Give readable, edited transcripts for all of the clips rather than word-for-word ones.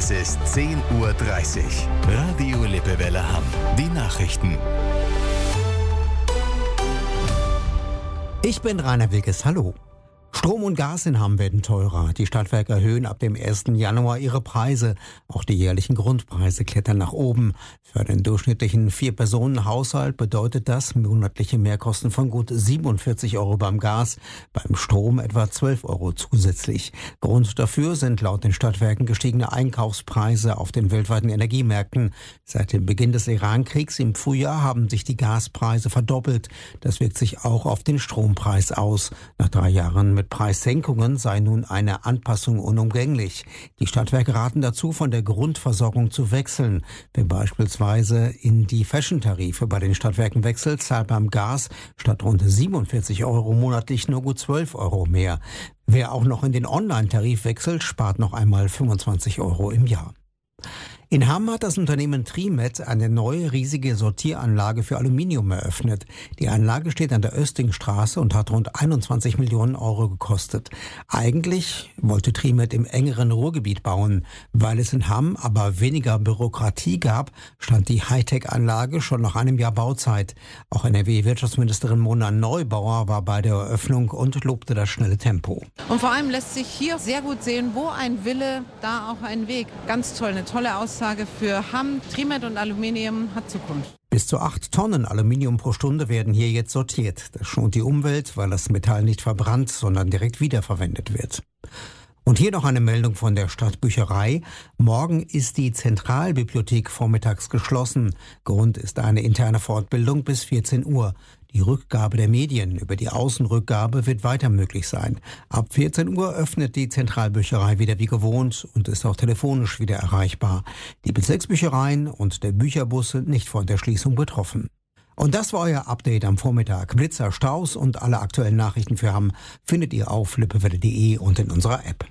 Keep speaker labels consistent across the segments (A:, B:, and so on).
A: Es ist 10:30 Uhr. Radio Lippewelle Hamm. Die Nachrichten.
B: Ich bin Rainer Wilkes. Hallo. Strom und Gas in Hamm werden teurer. Die Stadtwerke erhöhen ab dem 1. Januar ihre Preise. Auch die jährlichen Grundpreise klettern nach oben. Für den durchschnittlichen 4-Personen-Haushalt bedeutet das monatliche Mehrkosten von gut 47 Euro beim Gas, beim Strom etwa 12 Euro zusätzlich. Grund dafür sind laut den Stadtwerken gestiegene Einkaufspreise auf den weltweiten Energiemärkten. Seit dem Beginn des Iran-Kriegs im Frühjahr haben sich die Gaspreise verdoppelt. Das wirkt sich auch auf den Strompreis aus. Nach 3 Jahren mit Preissenkungen sei nun eine Anpassung unumgänglich. Die Stadtwerke raten dazu, von der Grundversorgung zu wechseln. Wer beispielsweise in die Fashion-Tarife bei den Stadtwerken wechselt, zahlt beim Gas statt rund 47 Euro monatlich nur gut 12 Euro mehr. Wer auch noch in den Online-Tarif wechselt, spart noch einmal 25 Euro im Jahr. In Hamm hat das Unternehmen Trimet eine neue riesige Sortieranlage für Aluminium eröffnet. Die Anlage steht an der Östingstraße und hat rund 21 Millionen Euro gekostet. Eigentlich wollte Trimet im engeren Ruhrgebiet bauen. Weil es in Hamm aber weniger Bürokratie gab, stand die Hightech-Anlage schon nach einem Jahr Bauzeit. Auch NRW-Wirtschaftsministerin Mona Neubauer war bei der Eröffnung und lobte das schnelle Tempo.
C: Und vor allem lässt sich hier sehr gut sehen, wo ein Wille, da auch ein Weg. Ganz toll, eine tolle Aussage für Hamm. Trimet und Aluminium hat Zukunft.
B: Bis zu 8 Tonnen Aluminium pro Stunde werden hier jetzt sortiert. Das schont die Umwelt, weil das Metall nicht verbrannt, sondern direkt wiederverwendet wird. Und hier noch eine Meldung von der Stadtbücherei. Morgen ist die Zentralbibliothek vormittags geschlossen. Grund ist eine interne Fortbildung bis 14 Uhr. Die Rückgabe der Medien über die Außenrückgabe wird weiter möglich sein. Ab 14 Uhr öffnet die Zentralbücherei wieder wie gewohnt und ist auch telefonisch wieder erreichbar. Die Bezirksbüchereien und der Bücherbus sind nicht von der Schließung betroffen. Und das war euer Update am Vormittag. Blitzer, Staus und alle aktuellen Nachrichten für Hamm findet ihr auf lippewelle.de und in unserer App.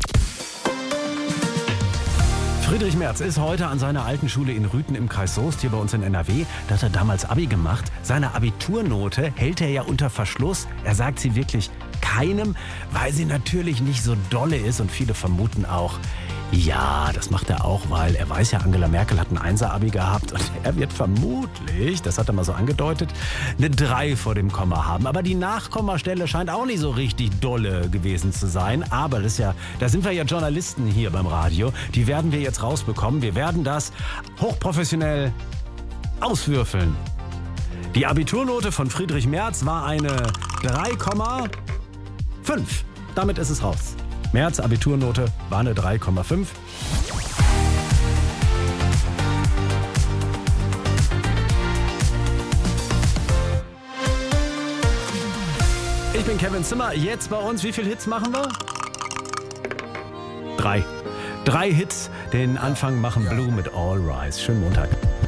D: Friedrich Merz ist heute an seiner alten Schule in Rüthen im Kreis Soest, hier bei uns in NRW. Da hat er damals Abi gemacht. Seine Abiturnote hält er ja unter Verschluss. Er sagt sie wirklich keinem, weil sie natürlich nicht so dolle ist. Und viele vermuten auch, ja, das macht er auch, weil er weiß ja, Angela Merkel hat ein 1er-Abi gehabt und er wird vermutlich, das hat er mal so angedeutet, eine 3 vor dem Komma haben. Aber die Nachkommastelle scheint auch nicht so richtig dolle gewesen zu sein. Aber das ist ja, da sind wir ja Journalisten hier beim Radio. Die werden wir jetzt rausbekommen. Wir werden das hochprofessionell auswürfeln. Die Abiturnote von Friedrich Merz war eine 3,5. Damit ist es raus. Merz Abiturnote war eine 3,5. Ich bin Kevin Zimmer. Jetzt bei uns, wie viele Hits machen wir? 3. 3 Hits. Den Anfang machen Blue mit All Rise. Schönen Montag.